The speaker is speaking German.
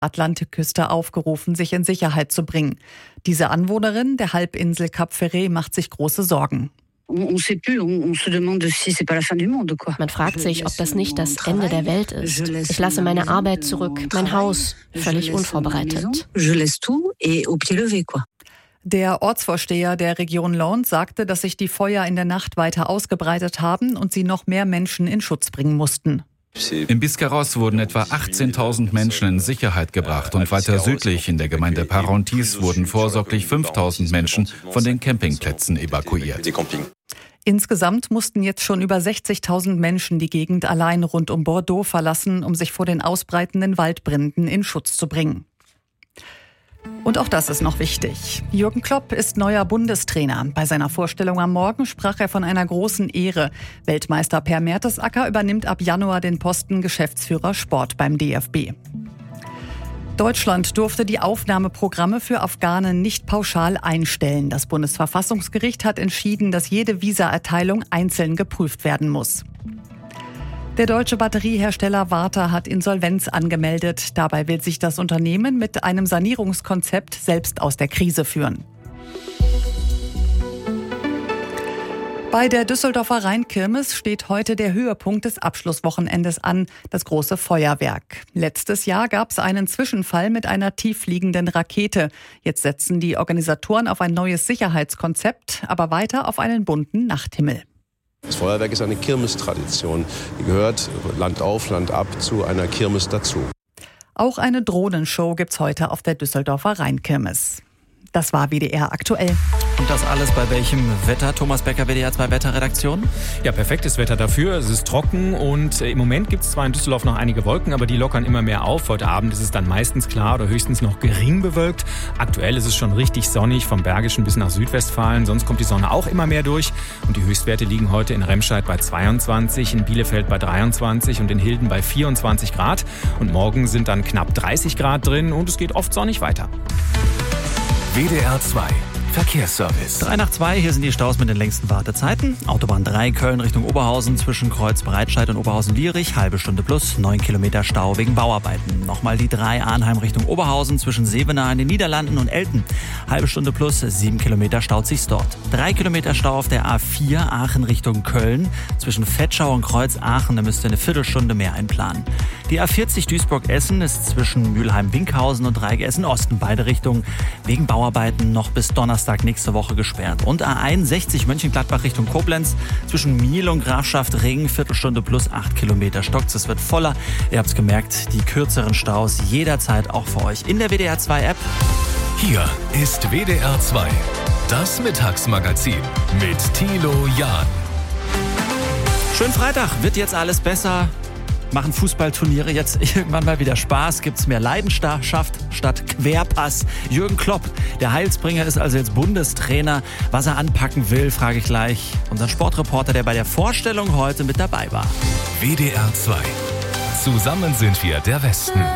Atlantikküste aufgerufen, sich in Sicherheit zu bringen. Diese Anwohnerin der Halbinsel Cap Ferret macht sich große Sorgen. Man fragt sich, ob das nicht das Ende der Welt ist. Ich lasse meine Arbeit zurück, mein Haus, völlig unvorbereitet. Der Ortsvorsteher der Region Landes sagte, dass sich die Feuer in der Nacht weiter ausgebreitet haben und sie noch mehr Menschen in Schutz bringen mussten. Im Biscarrosse wurden etwa 18.000 Menschen in Sicherheit gebracht und weiter südlich in der Gemeinde Parentis wurden vorsorglich 5.000 Menschen von den Campingplätzen evakuiert. Insgesamt mussten jetzt schon über 60.000 Menschen die Gegend allein rund um Bordeaux verlassen, um sich vor den ausbreitenden Waldbränden in Schutz zu bringen. Und auch das ist noch wichtig. Jürgen Klopp ist neuer Bundestrainer. Bei seiner Vorstellung am Morgen sprach er von einer großen Ehre. Weltmeister Per Mertesacker übernimmt ab Januar den Posten Geschäftsführer Sport beim DFB. Deutschland durfte die Aufnahmeprogramme für Afghanen nicht pauschal einstellen. Das Bundesverfassungsgericht hat entschieden, dass jede Visaerteilung einzeln geprüft werden muss. Der deutsche Batteriehersteller Varta hat Insolvenz angemeldet. Dabei will sich das Unternehmen mit einem Sanierungskonzept selbst aus der Krise führen. Bei der Düsseldorfer Rheinkirmes steht heute der Höhepunkt des Abschlusswochenendes an, das große Feuerwerk. Letztes Jahr gab es einen Zwischenfall mit einer tieffliegenden Rakete. Jetzt setzen die Organisatoren auf ein neues Sicherheitskonzept, aber weiter auf einen bunten Nachthimmel. Das Feuerwerk ist eine Kirmestradition. Die gehört Land auf, Land ab zu einer Kirmes dazu. Auch eine Drohnenshow gibt's heute auf der Düsseldorfer Rheinkirmes. Das war WDR aktuell. Und das alles bei welchem Wetter? Thomas Becker, WDR 2 Wetterredaktion. Ja, perfektes Wetter dafür. Es ist trocken und im Moment gibt es zwar in Düsseldorf noch einige Wolken, aber die lockern immer mehr auf. Heute Abend ist es dann meistens klar oder höchstens noch gering bewölkt. Aktuell ist es schon richtig sonnig vom Bergischen bis nach Südwestfalen. Sonst kommt die Sonne auch immer mehr durch. Und die Höchstwerte liegen heute in Remscheid bei 22, in Bielefeld bei 23 und in Hilden bei 24 Grad. Und morgen sind dann knapp 30 Grad drin und es geht oft sonnig weiter. WDR 2 Verkehrsservice. 3 nach 2, hier sind die Staus mit den längsten Wartezeiten. Autobahn 3 Köln Richtung Oberhausen zwischen Kreuz Breitscheid und Oberhausen-Lierich, halbe Stunde plus, 9 Kilometer Stau wegen Bauarbeiten. Nochmal die 3 Arnheim Richtung Oberhausen zwischen Sevenaar in den Niederlanden und Elten, halbe Stunde plus, 7 Kilometer staut sich's dort. 3 Kilometer Stau auf der A4 Aachen Richtung Köln zwischen Vetschau und Kreuz Aachen, da müsst ihr eine Viertelstunde mehr einplanen. Die A40 Duisburg-Essen ist zwischen Mülheim-Winkhausen und Dreieck Essen-Osten, beide Richtungen, wegen Bauarbeiten noch bis Donnerstag nächste Woche gesperrt. Und A61 Mönchengladbach Richtung Koblenz zwischen Miel und Grafschaft Ring, Viertelstunde plus 8 Kilometer stockt's. Es wird voller. Ihr habt's gemerkt, die kürzeren Staus jederzeit auch für euch in der WDR 2 App. Hier ist WDR 2, das Mittagsmagazin mit Thilo Jahn. Schönen Freitag, wird jetzt alles besser? Machen Fußballturniere jetzt irgendwann mal wieder Spaß? Gibt's mehr Leidenschaft statt Querpass? Jürgen Klopp, der Heilsbringer, ist also jetzt Bundestrainer. Was er anpacken will, frage ich gleich unseren Sportreporter, der bei der Vorstellung heute mit dabei war. WDR 2. Zusammen sind wir der Westen.